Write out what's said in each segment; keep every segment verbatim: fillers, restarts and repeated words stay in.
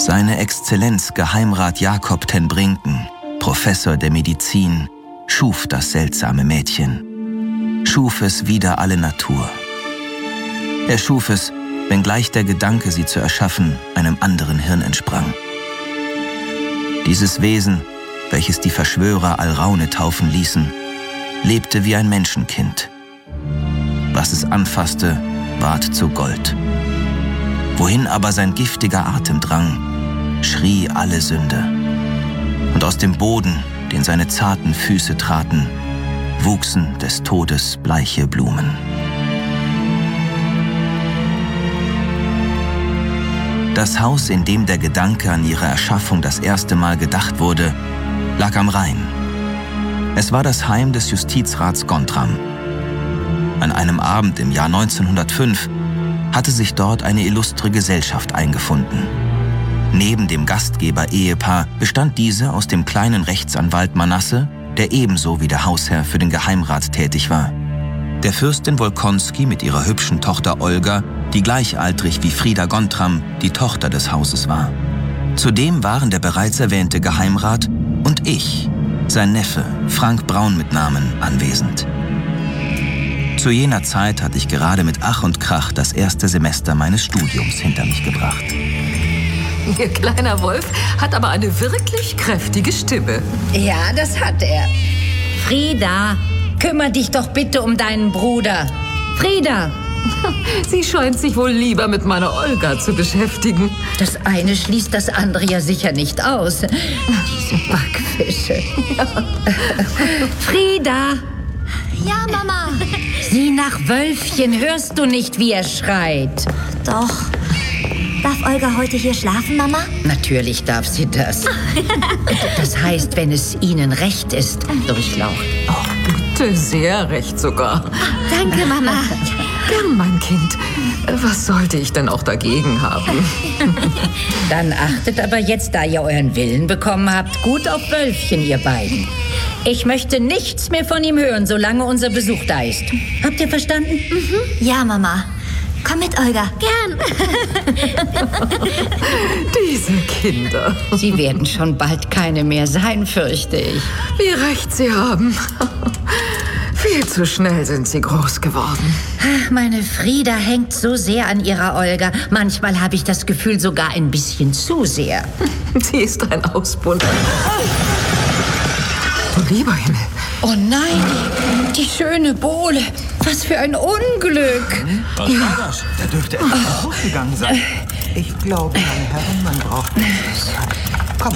Seine Exzellenz Geheimrat Jakob ten Brinken, Professor der Medizin, schuf das seltsame Mädchen, schuf es wider alle Natur. Er schuf es, wenngleich der Gedanke, sie zu erschaffen, einem anderen Hirn entsprang. Dieses Wesen, welches die Verschwörer Alraune taufen ließen, lebte wie ein Menschenkind. Was es anfasste, ward zu Gold. Wohin aber sein giftiger Atem drang, schrie alle Sünde. Und aus dem Boden, den seine zarten Füße traten, wuchsen des Todes bleiche Blumen. Das Haus, in dem der Gedanke an ihre Erschaffung das erste Mal gedacht wurde, lag am Rhein. Es war das Heim des Justizrats Gontram. An einem Abend im Jahr neunzehnhundertfünf hatte sich dort eine illustre Gesellschaft eingefunden. Neben dem Gastgeber-Ehepaar bestand diese aus dem kleinen Rechtsanwalt Manasse, der ebenso wie der Hausherr für den Geheimrat tätig war, der Fürstin Wolkonski mit ihrer hübschen Tochter Olga, die gleichaltrig wie Frieda Gontram die Tochter des Hauses war. Zudem waren der bereits erwähnte Geheimrat und ich, sein Neffe, Frank Braun mit Namen, anwesend. Zu jener Zeit hatte ich gerade mit Ach und Krach das erste Semester meines Studiums hinter mich gebracht. Ihr kleiner Wolf hat aber eine wirklich kräftige Stimme. Ja, das hat er. Frieda, kümmere dich doch bitte um deinen Bruder. Frieda! Sie scheint sich wohl lieber mit meiner Olga zu beschäftigen. Das eine schließt das andere ja sicher nicht aus. Diese Backfische. Ja. Frieda! Ja, Mama. Sieh nach Wölfchen, hörst du nicht, wie er schreit? Doch. Darf Olga heute hier schlafen, Mama? Natürlich darf sie das. Das heißt, wenn es Ihnen recht ist, Durchlaucht. Oh, bitte, sehr recht sogar. Danke, Mama. Gern, mein Kind. Was sollte ich denn auch dagegen haben? Dann achtet aber jetzt, da ihr euren Willen bekommen habt, gut auf Wölfchen, ihr beiden. Ich möchte nichts mehr von ihm hören, solange unser Besuch da ist. Habt ihr verstanden? Mhm. Ja, Mama. Komm mit, Olga. Gern. Diese Kinder. Sie werden schon bald keine mehr sein, fürchte ich. Wie recht Sie haben. Viel zu schnell sind sie groß geworden. Ach, meine Frieda hängt so sehr an ihrer Olga. Manchmal habe ich das Gefühl, sogar ein bisschen zu sehr. Sie ist ein Ausbund. Du lieber Himmel. Oh nein, die schöne Bohle. Was für ein Unglück. Was ja. war das? Da dürfte etwas oh. hochgegangen sein. Ich glaube, meine Herren, man braucht... Komm.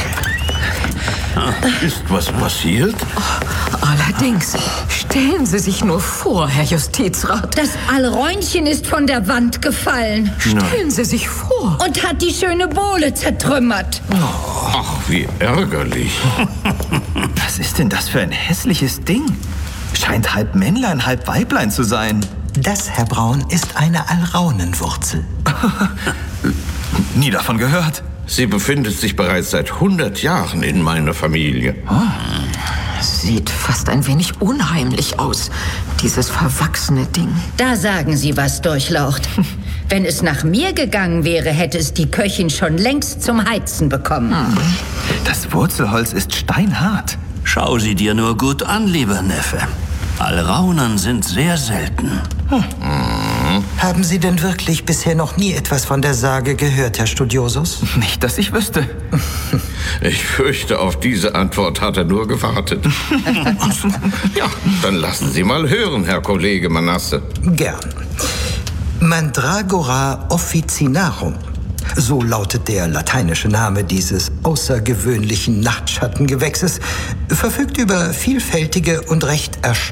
Ist was passiert? Oh, allerdings. Stellen Sie sich nur vor, Herr Justizrat. Das Alräunchen ist von der Wand gefallen. Stellen Sie sich vor. Und hat die schöne Bohle zertrümmert. Oh. Ach, wie ärgerlich. Was ist denn das für ein hässliches Ding? Scheint halb Männlein, halb Weiblein zu sein. Das, Herr Braun, ist eine Alraunenwurzel. Nie davon gehört. Sie befindet sich bereits seit hundert Jahren in meiner Familie. Oh. Sieht fast ein wenig unheimlich aus, dieses verwachsene Ding. Da sagen Sie was, Durchlaucht. Wenn es nach mir gegangen wäre, hätte es die Köchin schon längst zum Heizen bekommen. Hm. Das Wurzelholz ist steinhart. Schau sie dir nur gut an, lieber Neffe. Alraunen sind sehr selten. Hm. Haben Sie denn wirklich bisher noch nie etwas von der Sage gehört, Herr Studiosus? Nicht, dass ich wüsste. Ich fürchte, auf diese Antwort hat er nur gewartet. Ja, dann lassen Sie mal hören, Herr Kollege Manasse. Gern. Mandragora officinarum. So lautet der lateinische Name dieses außergewöhnlichen Nachtschattengewächses, verfügt über vielfältige und recht erstaunliche